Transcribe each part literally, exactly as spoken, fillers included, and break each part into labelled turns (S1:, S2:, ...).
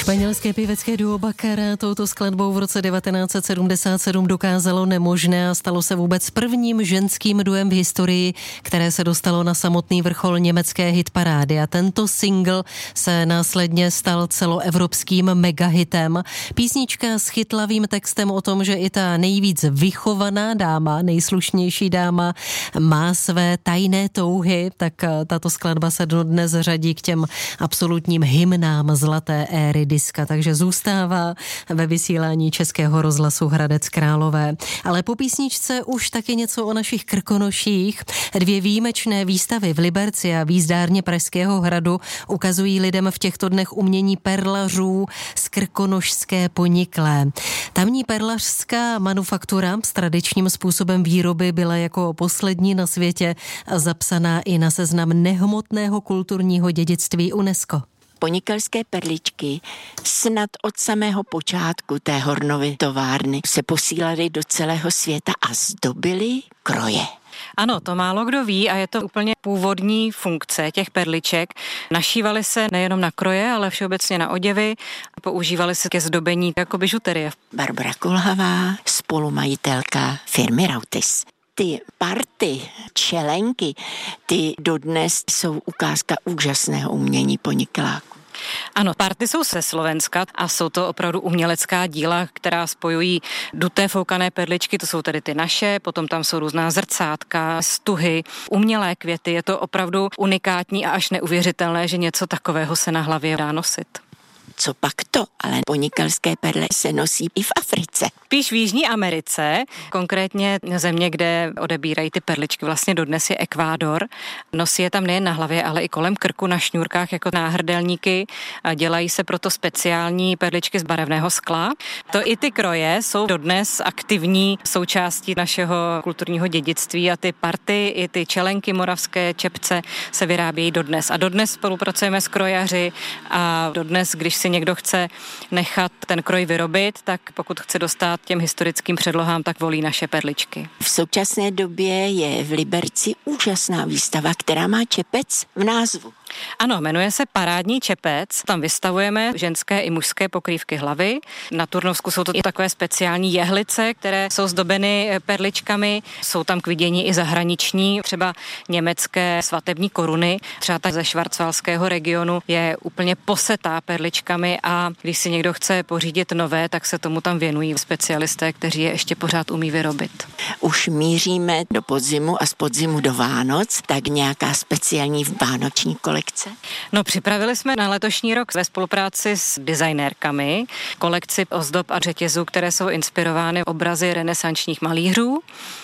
S1: Španělské pěvecké duo Baccara touto skladbou v roce devatenáct set sedmdesát sedm dokázalo nemožné a stalo se vůbec prvním ženským duem v historii, které se dostalo na samotný vrchol německé hitparády. A tento single se následně stal celoevropským megahitem. Písnička s chytlavým textem o tom, že i ta nejvíc vychovaná dáma, nejslušnější dáma má své tajné touhy, tak tato skladba se dodnes řadí k těm absolutním hymnám zlaté éry diska, takže zůstává ve vysílání Českého rozhlasu Hradec Králové. Ale po písničce už taky něco o našich Krkonoších. Dvě výjimečné výstavy v Liberci a v jízdárně Pražského hradu ukazují lidem v těchto dnech umění perlařů z krkonošské Poniklé. Tamní perlařská manufaktura s tradičním způsobem výroby byla jako poslední na světě zapsaná i na seznam nehmotného kulturního dědictví UNESCO.
S2: Ponikelské perličky snad od samého počátku té Hornovy továrny se posílaly do celého světa a zdobily kroje.
S3: Ano, to málo kdo ví a je to úplně původní funkce těch perliček. Našívaly se nejenom na kroje, ale všeobecně na oděvy. Používaly se ke zdobení jako bižuterie.
S2: Barbara Kulhavá, spolumajitelka firmy Rautis. Ty party, čelenky, ty dodnes jsou ukázka úžasného umění Ponikláku.
S3: Ano, party jsou ze Slovenska a jsou to opravdu umělecká díla, která spojují duté foukané perličky, to jsou tedy ty naše, potom tam jsou různá zrcátka, stuhy, umělé květy, je to opravdu unikátní a až neuvěřitelné, že něco takového se na hlavě dá nosit.
S2: Co pak to? Ale ponikelské perle se nosí i v Africe.
S3: Spíš v Jižní Americe, konkrétně země, kde odebírají ty perličky, vlastně dodnes je Ekvádor. Nosí je tam nejen na hlavě, ale i kolem krku na šňůrkách jako náhrdelníky. Dělají se proto speciální perličky z barevného skla. To i ty kroje jsou dodnes aktivní součástí našeho kulturního dědictví a ty party, i ty čelenky moravské, čepce se vyrábějí dodnes. A dodnes spolupracujeme s krojaři a dodnes, když si někdo chce nechat ten kroj vyrobit, tak pokud chce dostat těm historickým předlohám, tak volí naše perličky.
S2: V současné době je v Liberci úžasná výstava, která má čepec v názvu.
S3: Ano, jmenuje se Parádní čepec. Tam vystavujeme ženské i mužské pokrývky hlavy. Na Turnovsku jsou to i takové speciální jehlice, které jsou zdobeny perličkami. Jsou tam k vidění i zahraniční, třeba německé svatební koruny. Třeba ta ze švarcvalského regionu je úplně posetá perličkami a když si někdo chce pořídit nové, tak se tomu tam věnují specialisté, kteří je ještě pořád umí vyrobit.
S2: Už míříme do podzimu a z podzimu do Vánoc, tak nějaká speciální vánoční kolekce?
S3: No, připravili jsme na letošní rok ve spolupráci s designérkami kolekci ozdob a řetězů, které jsou inspirovány obrazy renesančních malířů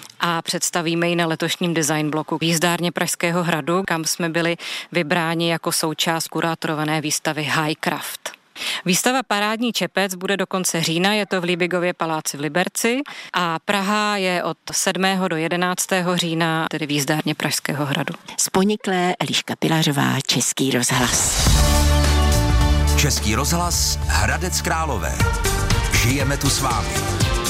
S3: a představíme ji na letošním design bloku v jízdárně Pražského hradu, kam jsme byli vybráni jako součást kurátorované výstavy High Craft. Výstava Parádní čepec bude do konce října, je to v Libigově paláci v Liberci a Praha je od sedmého do jedenáctého října, tedy v jízdárně Pražského hradu.
S2: Z Poniklé Eliška Pilařová, Český rozhlas.
S4: Český rozhlas Hradec Králové. Žijeme tu s vámi.